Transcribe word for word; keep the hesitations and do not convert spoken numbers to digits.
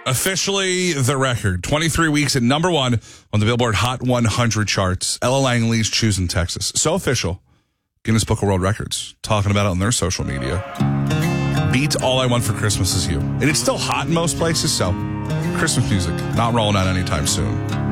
Officially the record. twenty-three weeks at number one on the Billboard Hot one hundred charts. Ella Langley's Choosing Texas. So official. Guinness Book of World Records. Talking about it on their social media. Beats All I Want for Christmas Is You. And it's still hot in most places, so Christmas music not rolling out anytime soon.